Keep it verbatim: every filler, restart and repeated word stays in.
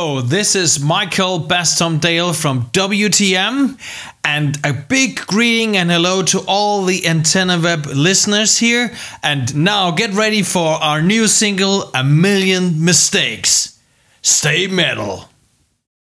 Hello, this is Michael Bastomdale from W T M, and a big greeting and hello to all the Antenna Web listeners here. And now get ready for our new single, A Million Mistakes. Stay metal.